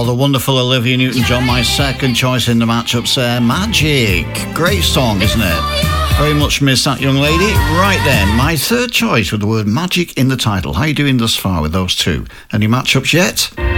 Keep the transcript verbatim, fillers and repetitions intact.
the wonderful Olivia Newton-John, my second choice in the matchups there. Magic. Great song, isn't it? Very much miss that young lady. Right then, my third choice with the word magic in the title. How are you doing thus far with those two? Any matchups yet?